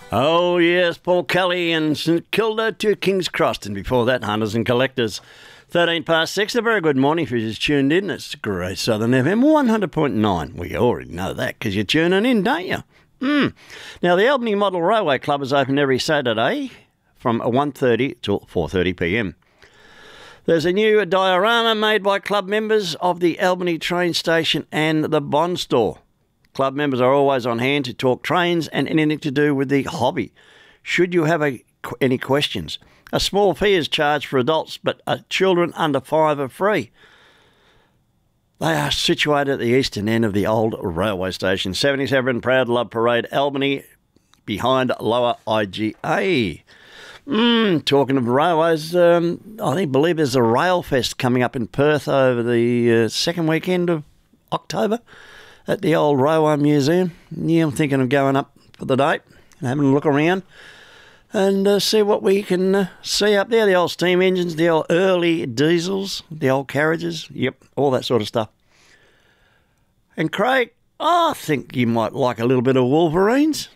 Oh, yes, Paul Kelly and St Kilda to King's Cross. And before that, Hunters and Collectors. 13 past 6. A very good morning if you just tuned in. It's Great Southern FM 100.9. We already know that because you're tuning in, don't you? Now, the Albany Model Railway Club is open every Saturday from 1:30 till 4:30 p.m. There's a new diorama made by club members of the Albany train station and the Bond store. Club members are always on hand to talk trains and anything to do with the hobby. Should you have any questions, a small fee is charged for adults, but children under 5 are free. They are situated at the eastern end of the old railway station, 77 Proud Love Parade, Albany, behind Lower IGA. Talking of railways, I believe there's a Rail Fest coming up in Perth over the second weekend of October at the old Railway Museum. Yeah, I'm thinking of going up for the date and having a look around and see what we can see up there. The old steam engines, the old early diesels, the old carriages, yep, all that sort of stuff. And Craig, I think you might like a little bit of Wolverines.